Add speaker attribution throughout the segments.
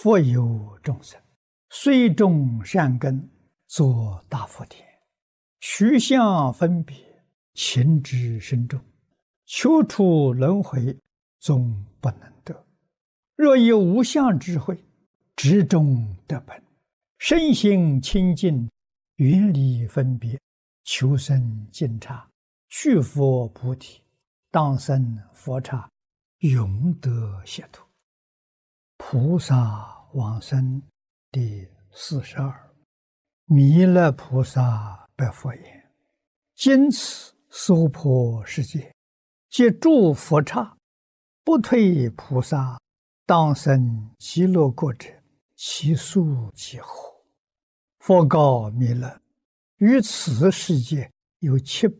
Speaker 1: 佛有众生，虽种善根，作大福田，取相分别，情之深重，求出轮回，终不能得。若有无相智慧，直中得本，身心清净，远离分别，求生净刹，去佛菩提，当生佛刹，永得解脱。菩萨往生第42。弥勒菩萨白佛言：今此娑婆世界，皆诸佛刹，不退菩萨，当生极乐国者，其数几何？佛告弥勒：于此世界有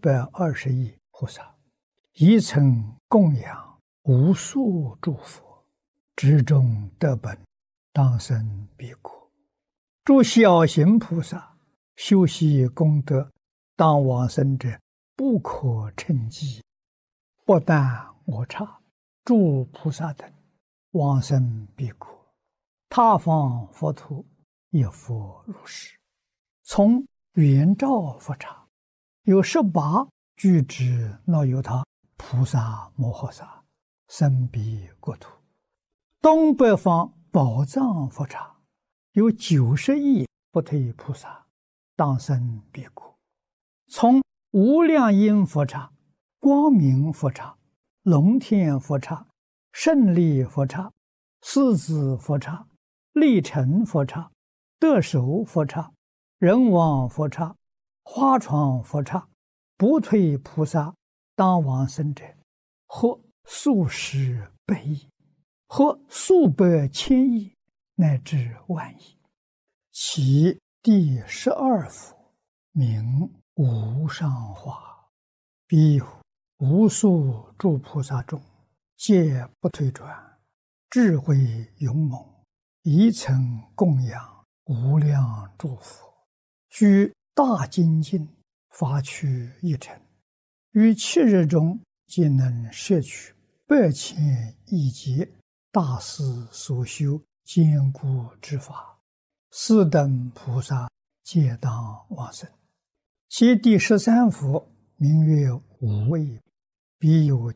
Speaker 1: 720亿菩萨，一曾供养无数诸佛，直中得本，当生彼国。诸小行菩萨修习功德，当往生者不可称计。不但我刹，诸菩萨等往生彼国，他方佛土亦复如是。从圆照佛刹，有18具之那由他菩萨摩诃萨生彼国土。东北方宝藏佛刹，有90亿不退菩萨，当生彼国。从无量音佛刹、光明佛刹、龙天佛刹、胜利佛刹、狮子佛刹、力成佛刹、得手佛刹、人王佛刹、花床佛刹，不退菩萨当往生者，或数十百亿，或数百千亿，乃至万亿。其第12佛名无上化，彼有无数诸菩萨中，皆不退转，智慧勇猛，一曾供养无量诸佛，居大精进，发趣一尘，于7日中，皆能摄取8千亿劫大师所修坚固之法，斯等菩萨皆当往生。其第13佛名曰无畏，彼有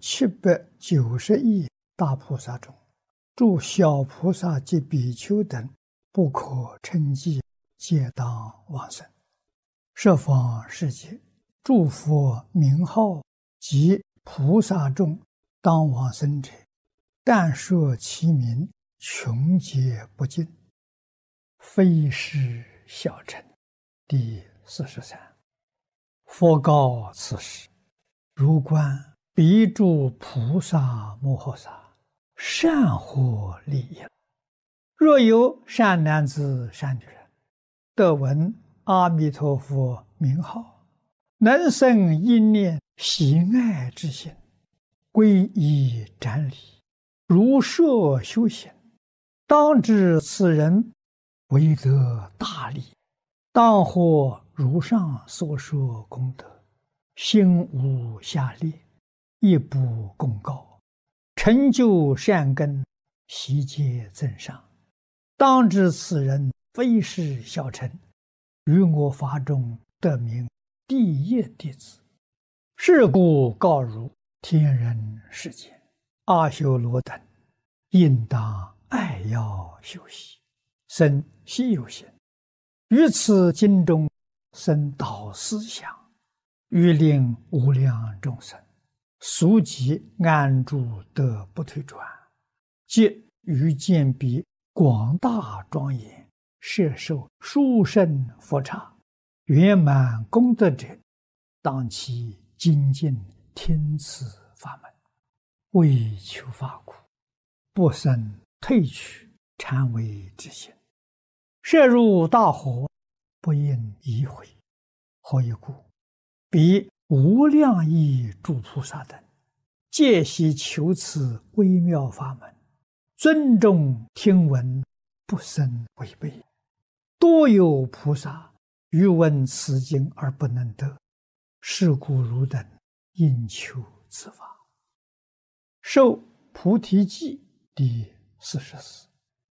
Speaker 1: 790亿大菩萨中，诸小菩萨及比丘等不可称计，皆当往生。十方世界诸佛名号及菩萨众当往生者，但说其名，穷劫不尽，非是小乘。第43。佛告此时：如观彼诸菩萨摩诃萨，善获利益。若有善男子善女人，得闻阿弥陀佛名号，能生一念喜爱之心，皈依瞻礼，如设修行，当知此人为得大利，当获如上所说功德，心无下劣，亦不公告，成就善根，悉皆增上。当知此人非是小乘，于我法中得名第一弟子。是故告汝天人世间阿修罗等，应当爱要修习，生希有行，于此经中生导思想，欲令无量众生速即安住得不退转，即于见彼广大庄严，摄受殊胜佛刹，圆满功德者，当其精进听此法门，为求法苦，不生退去禅为之心，摄入大河，不应移回。何以故？彼无量亿诸菩萨等，皆悉求此微妙法门，尊重听闻，不生违背。多有菩萨欲闻此经而不能得，是故汝等应求此法。受菩提记第44。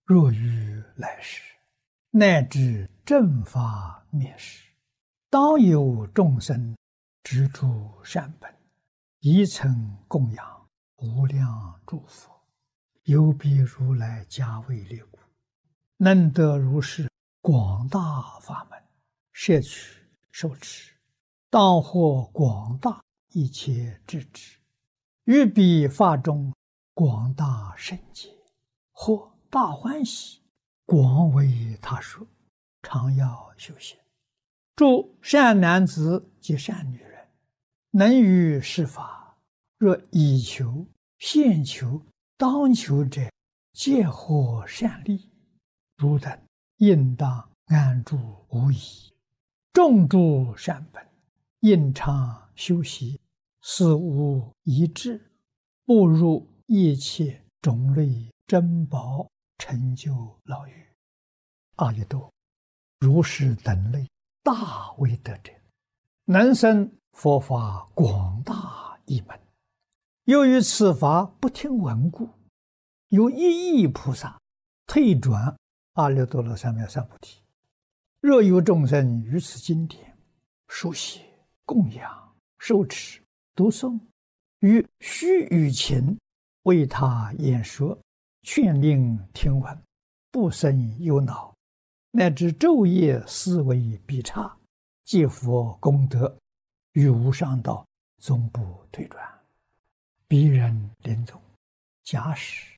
Speaker 1: 若于来世，乃至正法灭世，当有众生执著善本，以曾供养无量诸佛，有彼如来加为列故，能得如是广大法门，摄取受持，当获广大一切智智，于彼法中广大圣解，或大欢喜，广为他说，常要修行。诸善男子及善女人，能于是法，若以求、现求、当求者，皆获善利。汝等应当安住无疑，种诸善本，应常修习，死无遗志，步入一切种类珍宝，成就老于阿逸多如是等类大威德者，能生佛法广大一门。由于此法不听闻故，有一亿菩萨退转阿耨多罗三藐三菩提。若有众生于此经典书写、供养、受持、读诵，于须臾前为他演说，劝令听闻，不生忧恼，乃至昼夜思维必差，皆佛功德，于无上道终不退转。彼人临终，假使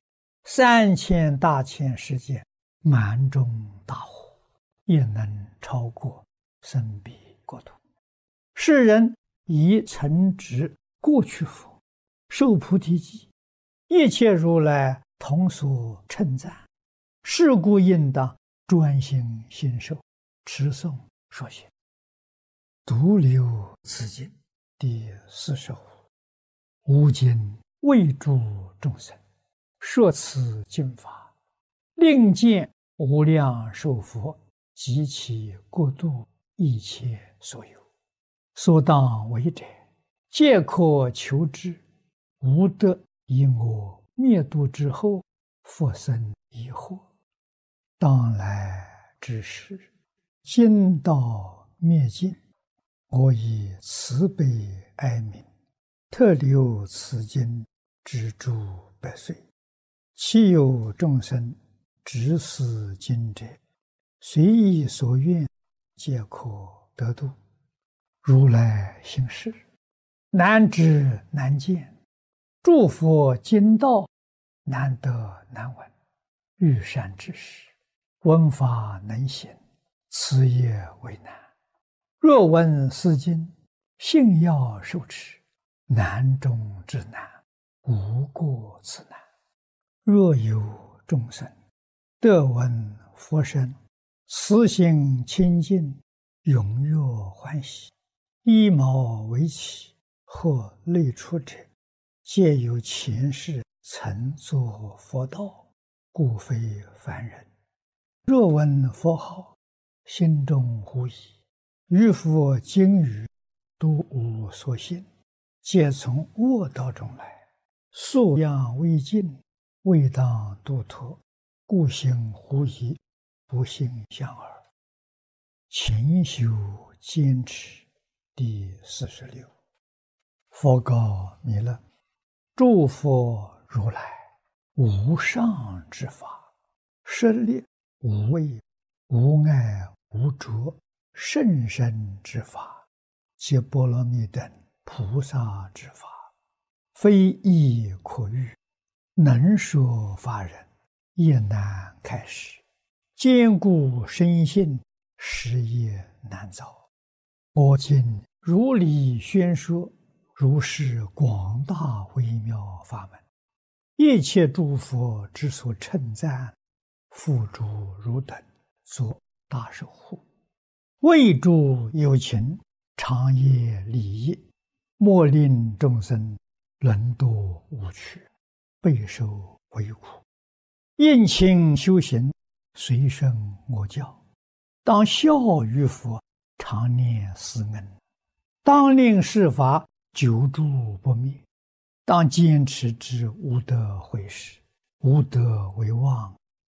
Speaker 1: 3000大千世界满中大火，也能超过生彼国土。世人以曾植过去佛，受菩提记，一切如来同所称赞，是故应当专心信受，持诵说学。独留此经第45。吾今为诸众生说此经法，令见无量寿佛及其国度一切所有，所当为者，皆可求之。无得以我灭度之后，复生疑惑。当来之时，今道灭尽，我以慈悲哀悯，特留此经之诸百岁。其有众生执此经者，随意所愿，皆可得度。如来行事，难知难见，诸佛经道难得难闻。欲善知识，闻法能行，此也为难。若闻是经，信要受持，难中之难，无过此难。若有众生得闻佛声，慈心清净，踊跃欢喜，依毛为起，或类出者，皆有前世曾作佛道，故非凡人。若闻佛号，心中狐疑，于佛经语都无所信，皆从恶道中来，素养未尽，未当度脱，故行狐疑，不信相耳。勤修坚持第46。佛告弥勒：诸佛如来无上之法，舍利无畏、无碍、无着，甚深之法，皆波罗蜜等菩萨之法，非易可喻，能说法人也难开示，坚固深信，实也难造。我今如理宣说，如是广大微妙法门，一切诸佛之所称赞，付诸汝等作大守护，为诸有情长夜礼义，莫令众生沦堕无趣，备受为苦。应勤修行，随顺我教，当效于佛，常念思恩，当令是法久住不灭，当坚持之无得毁失，无得为妄，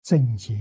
Speaker 1: 增减